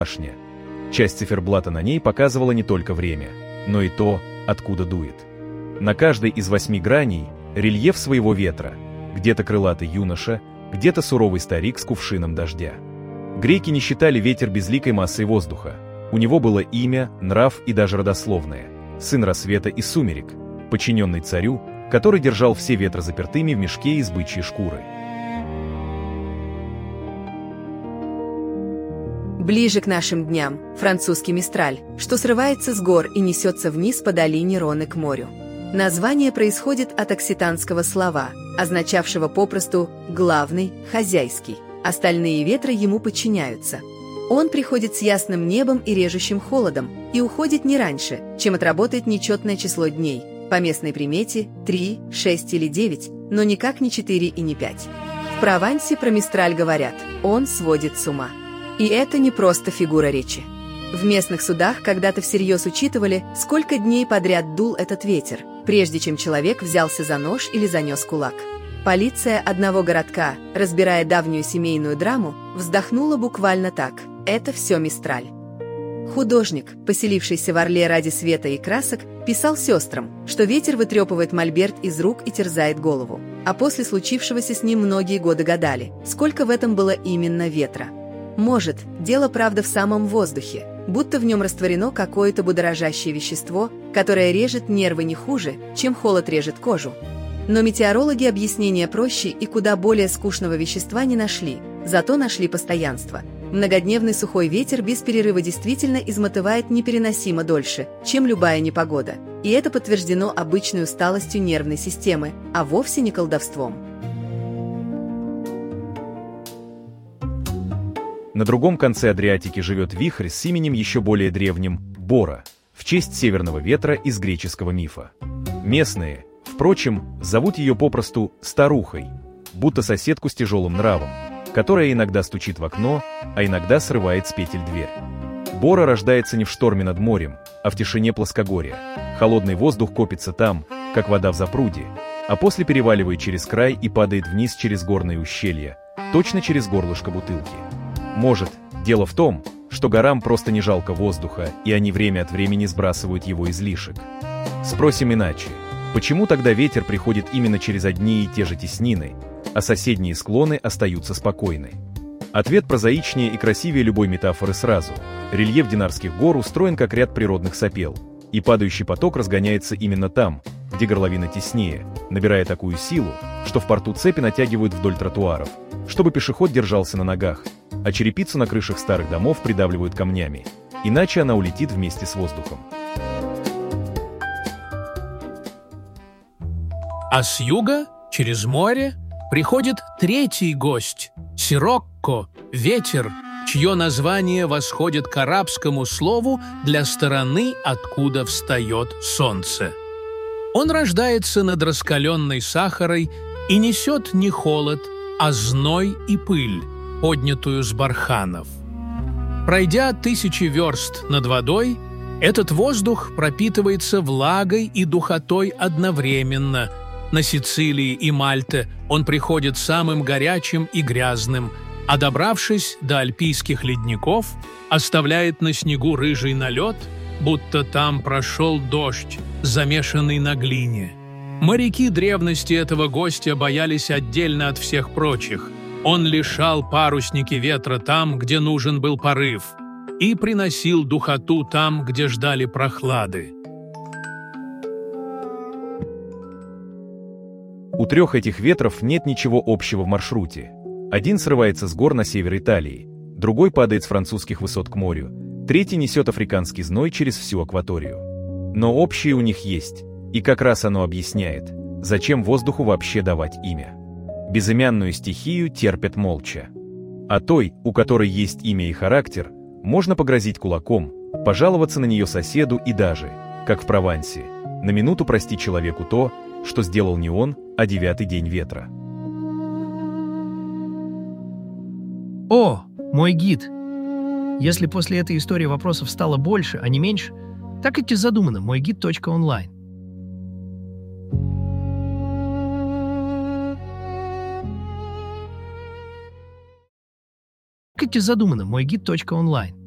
башня. Часть циферблата на ней показывала не только время, но и то, откуда дует. На каждой из 8 граней рельеф своего ветра, где-то крылатый юноша, где-то суровый старик с кувшином дождя. Греки не считали ветер безликой массой воздуха. У него было имя, нрав и даже родословное – сын рассвета и сумерек, подчиненный царю, который держал все ветры запертыми в мешке из бычьей шкуры. Ближе к нашим дням французский мистраль, что срывается с гор и несется вниз по долине Роны к морю. Название происходит от окситанского слова, означавшего попросту «главный», «хозяйский». Остальные ветры ему подчиняются. Он приходит с ясным небом и режущим холодом и уходит не раньше, чем отработает нечетное число дней, по местной примете 3, 6 или 9, но никак не 4 и не 5. В Провансе про мистраль говорят «он сводит с ума». И это не просто фигура речи. В местных судах когда-то всерьез учитывали, сколько дней подряд дул этот ветер, прежде чем человек взялся за нож или занес кулак. Полиция одного городка, разбирая давнюю семейную драму, вздохнула буквально так: это все мистраль. Художник, поселившийся в Орле ради света и красок, писал сестрам, что ветер вытрепывает мольберт из рук и терзает голову. А после случившегося с ним многие годы гадали, сколько в этом было именно ветра. Может, дело правда в самом воздухе, будто в нем растворено какое-то будоражащее вещество, которое режет нервы не хуже, чем холод режет кожу. Но метеорологи объяснения проще и куда более скучного вещества не нашли, зато нашли постоянство. Многодневный сухой ветер без перерыва действительно измотывает непереносимо дольше, чем любая непогода. И это подтверждено обычной усталостью нервной системы, а вовсе не колдовством. На другом конце Адриатики живет вихрь с именем еще более древним – Бора, в честь северного ветра из греческого мифа. Местные, впрочем, зовут ее попросту «старухой», будто соседку с тяжелым нравом, которая иногда стучит в окно, а иногда срывает с петель дверь. Бора рождается не в шторме над морем, а в тишине плоскогорья. Холодный воздух копится там, как вода в запруде, а после переваливает через край и падает вниз через горные ущелья, точно через горлышко бутылки. Может, дело в том, что горам просто не жалко воздуха, и они время от времени сбрасывают его излишек. Спросим иначе. Почему тогда ветер приходит именно через одни и те же теснины, а соседние склоны остаются спокойны? Ответ прозаичнее и красивее любой метафоры сразу. Рельеф Динарских гор устроен как ряд природных сопел, и падающий поток разгоняется именно там, где горловина теснее, набирая такую силу, что в порту цепи натягивают вдоль тротуаров, чтобы пешеход держался на ногах, а черепицу на крышах старых домов придавливают камнями, иначе она улетит вместе с воздухом. А с юга, через море, приходит третий гость – Сирокко, ветер, чье название восходит к арабскому слову для стороны, откуда встает солнце. Он рождается над раскаленной Сахарой и несет не холод, а зной и пыль, поднятую с барханов. Пройдя 1000 верст над водой, этот воздух пропитывается влагой и духотой одновременно. На Сицилии и Мальте он приходит самым горячим и грязным, а добравшись до альпийских ледников, оставляет на снегу рыжий налет, будто там прошел дождь, замешанный на глине. Моряки древности этого гостя боялись отдельно от всех прочих. Он лишал парусники ветра там, где нужен был порыв, и приносил духоту там, где ждали прохлады. У трех этих ветров нет ничего общего в маршруте. Один срывается с гор на север Италии, другой падает с французских высот к морю, третий несет африканский зной через всю акваторию. Но общее у них есть, и как раз оно объясняет, зачем воздуху вообще давать имя. Безымянную стихию терпят молча. А той, у которой есть имя и характер, можно погрозить кулаком, пожаловаться на нее соседу и даже, как в Провансе, на минуту простить человеку то, что сделал не он, а 9-й день ветра. О, мой гид! Если после этой истории вопросов стало больше, а не меньше, так и задумано мойгид.онлайн. Так и задумано мойгид.онлайн.